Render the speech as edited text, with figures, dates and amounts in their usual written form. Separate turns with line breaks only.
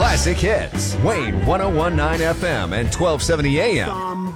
classic hits. Wayne 1019 FM and 1270 AM.